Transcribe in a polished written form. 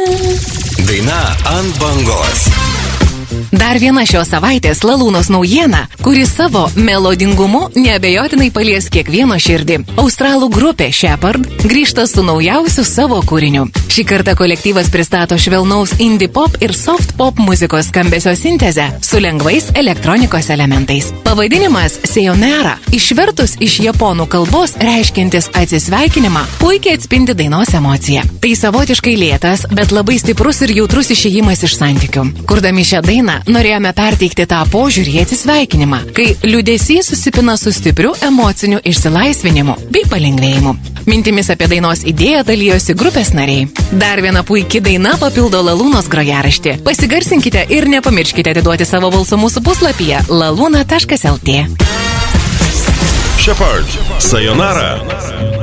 Daina ant bangos. Dar viena šios savaitės Lalūnos naujiena, kuri savo melodingumu neabejotinai palies kiekvieno širdį. Australų grupė Shepherd grįžta su naujausiu savo kūriniu. Šį kartą kolektyvas pristato švelnaus indie pop ir soft pop muzikos skambesio sintezę su lengvais elektronikos elementais. Pavadinimas Sayonara, išvertus iš japonų kalbos reiškiantis atsisveikinimą, puikiai atspindi dainos emociją. Tai savotiškai lėtas, bet labai stiprus ir jautrus išėjimas iš santykių. Kurdami šią dainą norėjome perteikti tą požiūrį į atsisveikinimą, kai liūdesys susipina su stipriu emociniu išsilaisvinimu bei palengvėjimu. Mintimis apie dainos idėją dalijosi grupės nariai. Dar viena puiki daina papildo Lalūnos grojaraštį. Pasigarsinkite ir nepamirškite atiduoti savo balsą mūsų puslapyje laluna.lt. Shepherd, Sayonara.